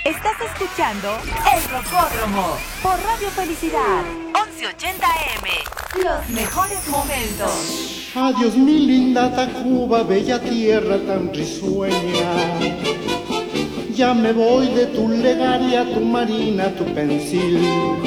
Estás escuchando El Rocódromo por Radio Felicidad 1180 AM. Los mejores momentos. Adiós mi linda Tacuba, bella tierra tan risueña. Ya me voy de tu legaria, tu marina, tu pensil.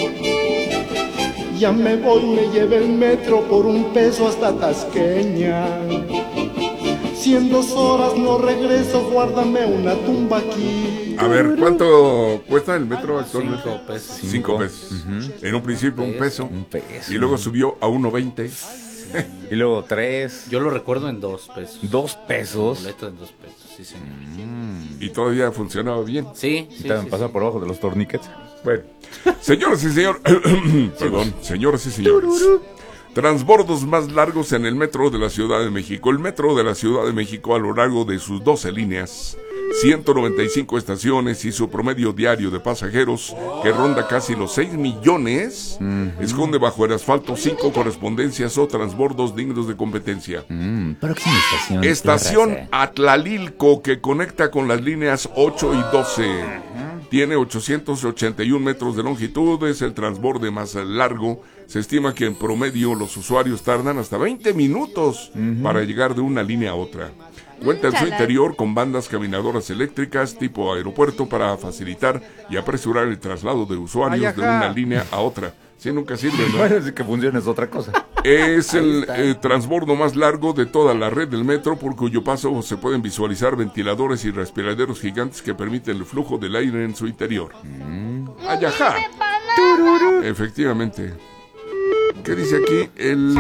Ya me voy, me lleve el metro por $1 hasta Tasqueña. Si en 2 horas no regreso, guárdame una tumba aquí. A ver, ¿cuánto cuesta el metro actualmente? 5 pesos. 5 pesos. En un principio $1. $1. Y luego subió a 1.20. Y luego 3. Yo lo recuerdo en 2 pesos. $2. Boleto en 2 pesos, sí, señor. Y todavía funcionaba bien. Sí, Y también pasa por abajo de los torniquets. Bueno, señoras y señores, perdón, señoras y señores, transbordos más largos en el metro de la Ciudad de México. El metro de la Ciudad de México, a lo largo de sus 12 líneas, 195 estaciones y su promedio diario de pasajeros, que ronda casi los 6 millones, esconde bajo el asfalto 5 correspondencias o transbordos dignos de competencia. Próxima estación. Estación Terraza. Atlalilco, que conecta con las líneas 8 y 12. Tiene 881 metros de longitud, es el transborde más largo. Se estima que en promedio los usuarios tardan hasta 20 minutos para llegar de una línea a otra. Cuenta en su interior con bandas caminadoras eléctricas tipo aeropuerto para facilitar y apresurar el traslado de usuarios de una línea a otra. Sí, nunca sirve, ¿no? Bueno, sí que funciona es otra cosa. Es el transbordo más largo de toda la red del metro, por cuyo paso se pueden visualizar ventiladores y respiraderos gigantes que permiten el flujo del aire en su interior. ¡Ayajá! Efectivamente. ¿Qué dice aquí?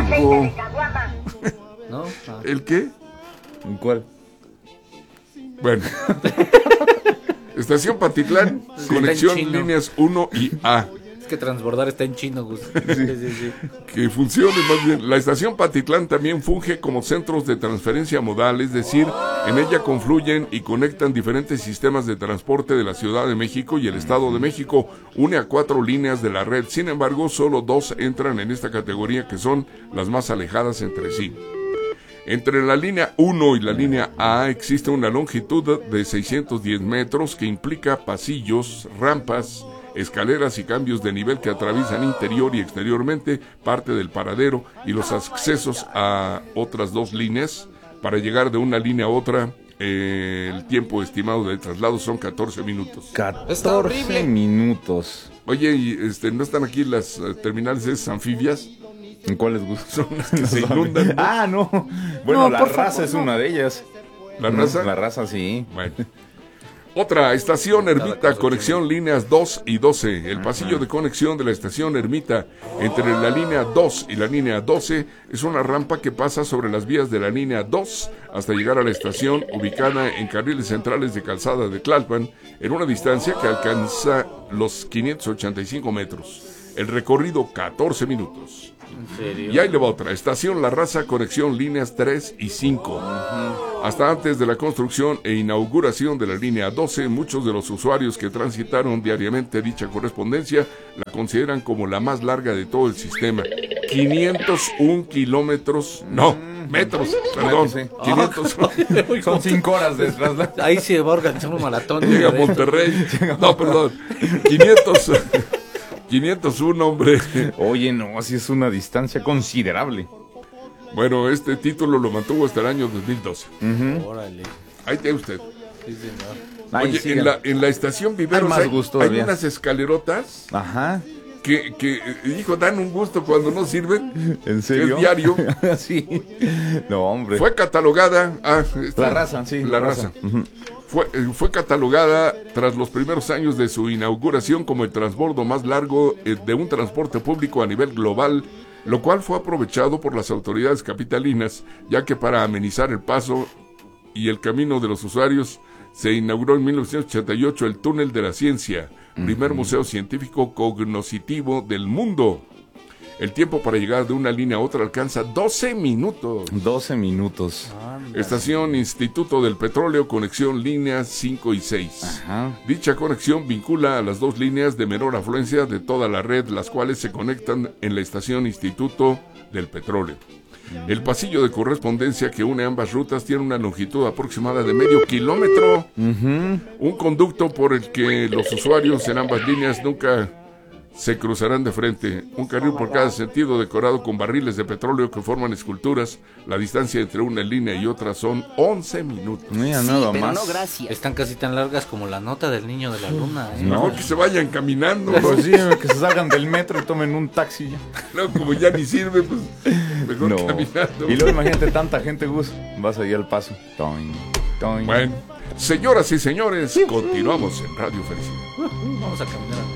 ¿No? ¿El qué? ¿Cuál? Bueno. Estación Patitlán, conexión chino. líneas 1 y A. Es que transbordar está en chino, Gus. Sí. Que funcione más bien. La estación Patitlán también funge como centros de transferencia modal, es decir, en ella confluyen y conectan diferentes sistemas de transporte de la Ciudad de México y el Estado de México. Une a 4 líneas de la red, sin embargo, solo 2 entran en esta categoría, que son las más alejadas entre sí. Entre la línea 1 y la línea A existe una longitud de 610 metros que implica pasillos, rampas, escaleras y cambios de nivel que atraviesan interior y exteriormente parte del paradero y los accesos a otras 2 líneas. Para llegar de una línea a otra, el tiempo estimado del traslado son 14 minutos. 14 minutos. Oye, ¿y ¿no están aquí las terminales anfibias? ¿En cuáles gustos? Son las que se inundan, ¿no? Ah, no. Bueno, No, la por raza favor, es no. una de ellas. ¿La raza? La raza, sí. Bueno. Otra, estación Ermita, conexión líneas 2 y 12. El pasillo de conexión de la estación Ermita entre la línea 2 y la línea 12 es una rampa que pasa sobre las vías de la línea 2 hasta llegar a la estación, ubicada en carriles centrales de calzada de Tlalpan, en una distancia que alcanza los 585 metros. El recorrido 14 minutos. ¿En serio? Y ahí le va otra, estación La Raza, conexión líneas 3 y 5. Hasta antes de la construcción e inauguración de la línea 12, muchos de los usuarios que transitaron diariamente dicha correspondencia la consideran como la más larga de todo el sistema. 501 kilómetros, metros, perdón, Sí. 500, Son 5 horas de traslado. Ahí se va a organizar un maratón. llega a Monterrey, no, perdón, 501, hombre. Oye, no, así es una distancia considerable. Bueno, este título lo mantuvo hasta el año 2012. Órale. Ahí tiene usted. Sí, señor. Ay, Oye, sigan. en la estación Viveros Hay más gusto hay todavía. unas escalerotas Ajá. que, hijo, dan un gusto cuando no sirven. ¿En serio? Es diario. Sí. No, hombre. Fue catalogada. La raza, sí. La raza. Fue catalogada tras los primeros años de su inauguración como el transbordo más largo de un transporte público a nivel global, lo cual fue aprovechado por las autoridades capitalinas, ya que para amenizar el paso y el camino de los usuarios se inauguró en 1988 el Túnel de la Ciencia, primer museo científico cognoscitivo del mundo. El tiempo para llegar de una línea a otra alcanza 12 minutos. 12 minutos. Estación Instituto del Petróleo, conexión líneas 5 y 6. Ajá. Dicha conexión vincula a las 2 líneas de menor afluencia de toda la red, las cuales se conectan en la estación Instituto del Petróleo. El pasillo de correspondencia que une ambas rutas tiene una longitud aproximada de medio kilómetro. Un conducto por el que los usuarios en ambas líneas nunca se cruzarán de frente. Un carril por cada sentido, decorado con barriles de petróleo que forman esculturas. La distancia entre una línea y otra son 11 minutos. Mira, Sí, nada pero más. no, gracias. Están casi tan largas como la nota del niño de la luna, ¿eh? No. Mejor que se vayan caminando, ¿no? Pues sí, que se salgan del metro y tomen un taxi ya. No, como ya ni sirve, pues mejor No. caminando. Y luego imagínate tanta gente, Gus. Vas ahí al paso. Toin, toin. Bueno, señoras y señores, continuamos en Radio Felicidad. Vamos a caminar.